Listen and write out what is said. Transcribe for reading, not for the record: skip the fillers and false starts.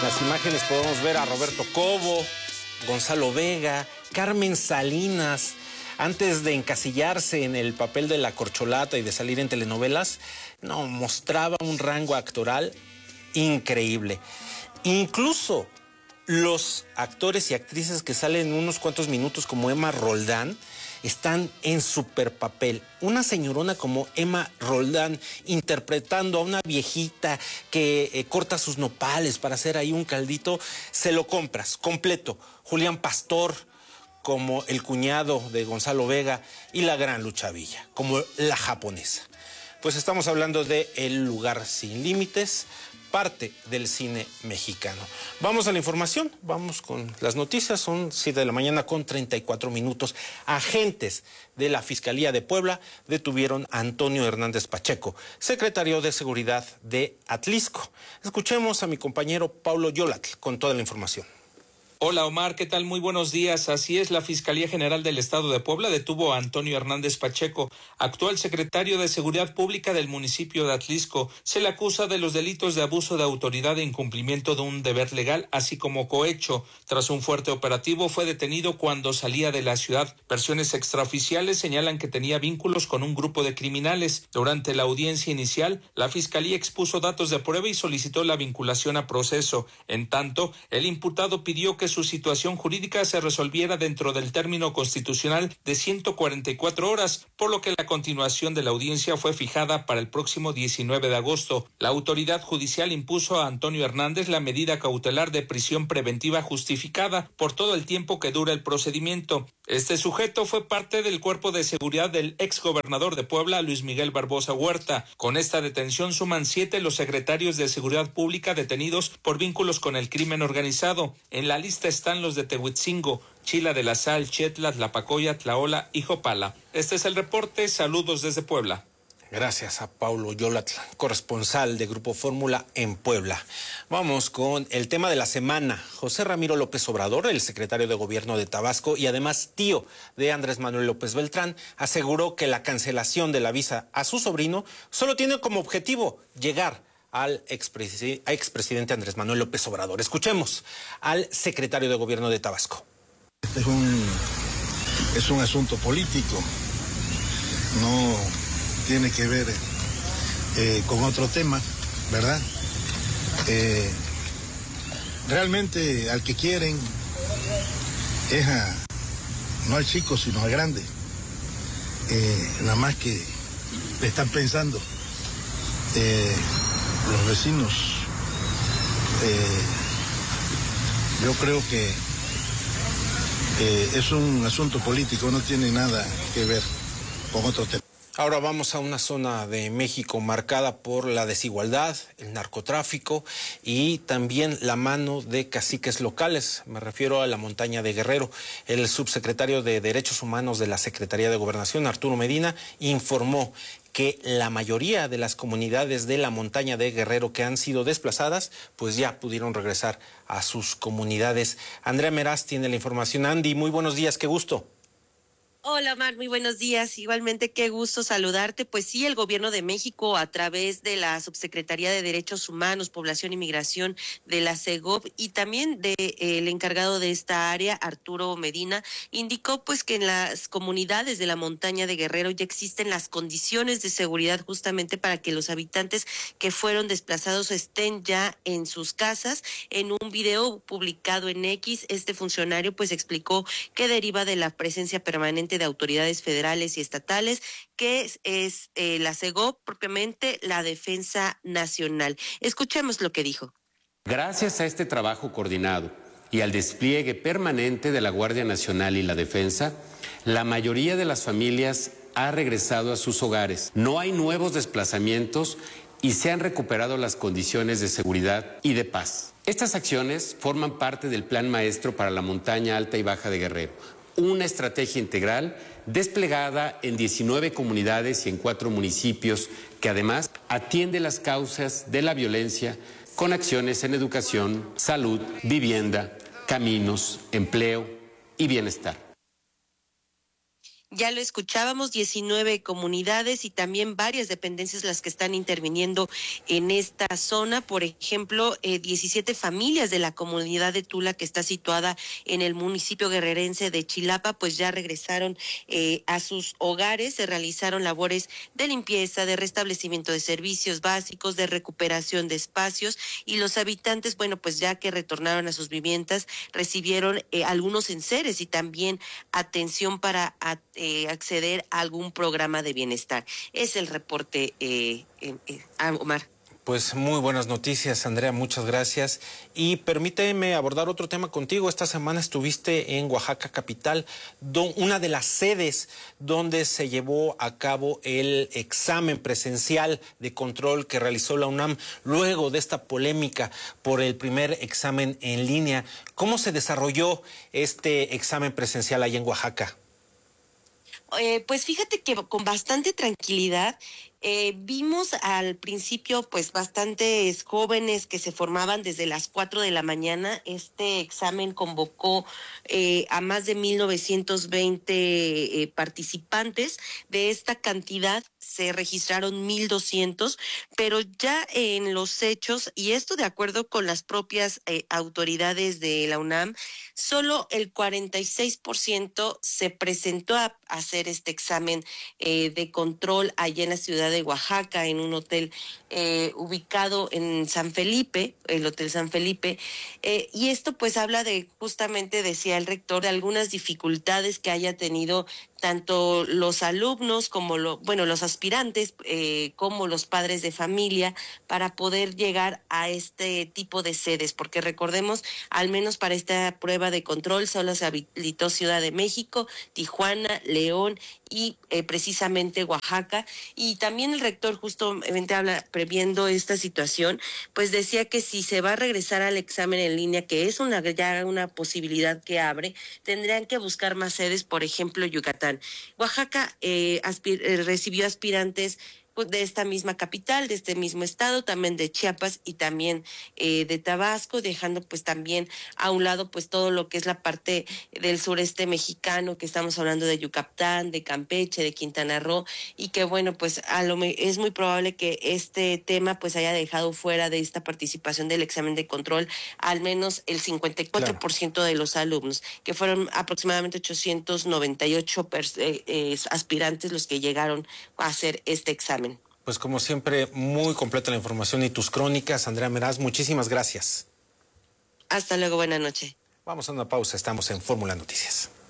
las imágenes podemos ver a Roberto Cobo, Gonzalo Vega, Carmen Salinas. Antes de encasillarse en el papel de la corcholata y de salir en telenovelas, no, mostraba un rango actoral increíble. Incluso los actores y actrices que salen unos cuantos minutos, como Emma Roldán, están en super papel. Una señorona como Emma Roldán interpretando a una viejita que corta sus nopales para hacer ahí un caldito, se lo compras completo. Julián Pastor como el cuñado de Gonzalo Vega y la gran Lucha Villa como la japonesa. Pues estamos hablando de El lugar sin límites, parte del cine mexicano. Vamos a la información, vamos con las noticias. Son 7 de la mañana con 34 minutos. Agentes de la Fiscalía de Puebla detuvieron a Antonio Hernández Pacheco, secretario de Seguridad de Atlisco. Escuchemos a mi compañero Paulo Yolatl con toda la información. Hola Omar, ¿qué tal? Muy buenos días. Así es, la Fiscalía General del Estado de Puebla detuvo a Antonio Hernández Pacheco, actual secretario de Seguridad Pública del municipio de Atlisco. Se le acusa de los delitos de abuso de autoridad e incumplimiento de un deber legal, así como cohecho. Tras un fuerte operativo, fue detenido cuando salía de la ciudad. Versiones extraoficiales señalan que tenía vínculos con un grupo de criminales. Durante la audiencia inicial, la Fiscalía expuso datos de prueba y solicitó la vinculación a proceso. En tanto, el imputado pidió que su situación jurídica se resolviera dentro del término constitucional de 144 horas, por lo que la continuación de la audiencia fue fijada para el próximo 19 de agosto. La autoridad judicial impuso a Antonio Hernández la medida cautelar de prisión preventiva justificada por todo el tiempo que dura el procedimiento. Este sujeto fue parte del cuerpo de seguridad del exgobernador de Puebla, Luis Miguel Barbosa Huerta. Con esta detención suman 7 los secretarios de Seguridad Pública detenidos por vínculos con el crimen organizado. En la lista están los de Tehuitzingo, Chila de la Sal, Chetla, Tlapacoya, Tlaola y Jopala. Este es el reporte. Saludos desde Puebla. Gracias a Paulo Yolatl, corresponsal de Grupo Fórmula en Puebla. Vamos con el tema de la semana. José Ramiro López Obrador, el secretario de Gobierno de Tabasco y además tío de Andrés Manuel López Beltrán, aseguró que la cancelación de la visa a su sobrino solo tiene como objetivo llegar al expresidente Andrés Manuel López Obrador. Escuchemos al secretario de Gobierno de Tabasco. Este es un asunto político, no tiene que ver con otro tema, ¿verdad? Realmente al que quieren es no al chico, sino al grande. Nada más que le están pensando los vecinos. Yo creo que es un asunto político, no tiene nada que ver con otro tema. Ahora vamos a una zona de México marcada por la desigualdad, el narcotráfico y también la mano de caciques locales. Me refiero a la montaña de Guerrero. El subsecretario de Derechos Humanos de la Secretaría de Gobernación, Arturo Medina, informó que la mayoría de las comunidades de la montaña de Guerrero que han sido desplazadas, pues ya pudieron regresar a sus comunidades. Andrea Meraz tiene la información. Andy, muy buenos días, qué gusto. Hola, Mar, muy buenos días. Igualmente, qué gusto saludarte. Pues sí, el Gobierno de México, a través de la Subsecretaría de Derechos Humanos, Población y Migración de la SEGOV y también el encargado de esta área, Arturo Medina, indicó pues que en las comunidades de la montaña de Guerrero ya existen las condiciones de seguridad justamente para que los habitantes que fueron desplazados estén ya en sus casas. En un video publicado en X, este funcionario pues explicó que deriva de la presencia permanente de autoridades federales y estatales, que es la SEGOV, propiamente la Defensa Nacional. Escuchemos lo que dijo. Gracias a este trabajo coordinado y al despliegue permanente de la Guardia Nacional y la Defensa, la mayoría de las familias ha regresado a sus hogares. No hay nuevos desplazamientos y se han recuperado las condiciones de seguridad y de paz. Estas acciones forman parte del Plan Maestro para la Montaña Alta y Baja de Guerrero, una estrategia integral desplegada en 19 comunidades y en 4 municipios que además atiende las causas de la violencia con acciones en educación, salud, vivienda, caminos, empleo y bienestar. Ya lo escuchábamos, 19 comunidades y también varias dependencias las que están interviniendo en esta zona. Por ejemplo, 17 familias de la comunidad de Tula, que está situada en el municipio guerrerense de Chilapa, pues ya regresaron a sus hogares. Se realizaron labores de limpieza, de restablecimiento de servicios básicos, de recuperación de espacios, y los habitantes, bueno, pues ya que retornaron a sus viviendas, recibieron algunos enseres y también atención para acceder a algún programa de bienestar. Es el reporte, Omar. Pues muy buenas noticias, Andrea, muchas gracias. Y permíteme abordar otro tema contigo. Esta semana estuviste en Oaxaca capital, una de las sedes donde se llevó a cabo el examen presencial de control que realizó la UNAM luego de esta polémica por el primer examen en línea. ¿Cómo se desarrolló este examen presencial allá en Oaxaca? Pues fíjate que con bastante tranquilidad. Vimos al principio pues bastantes jóvenes que se formaban desde las 4 de la mañana. Este examen convocó a más de 1920 participantes. De esta cantidad se registraron 1,200, pero ya en los hechos, y esto de acuerdo con las propias autoridades de la UNAM, solo el 46% se presentó a hacer este examen de control allá en la ciudad de Oaxaca, en un hotel ubicado en San Felipe, el Hotel San Felipe, y esto pues habla de, justamente decía el rector, de algunas dificultades que haya tenido tanto los alumnos como los aspirantes, como los padres de familia, para poder llegar a este tipo de sedes, porque recordemos, al menos para esta prueba de control solo se habilitó Ciudad de México, Tijuana, León y precisamente Oaxaca. Y también el rector justamente previendo esta situación, pues decía que si se va a regresar al examen en línea, que es ya una posibilidad que abre, tendrían que buscar más sedes, por ejemplo, Yucatán. Oaxaca recibió aspirantes de esta misma capital, de este mismo estado, también de Chiapas y también de Tabasco, dejando pues también a un lado pues todo lo que es la parte del sureste mexicano, que estamos hablando de Yucatán, de Campeche, de Quintana Roo, y que bueno, pues es muy probable que este tema pues haya dejado fuera de esta participación del examen de control al menos el 54% de los alumnos, que fueron aproximadamente 898 aspirantes los que llegaron a hacer este examen. Pues como siempre, muy completa la información y tus crónicas, Andrea Meraz, muchísimas gracias. Hasta luego, buena noche. Vamos a una pausa, estamos en Fórmula Noticias.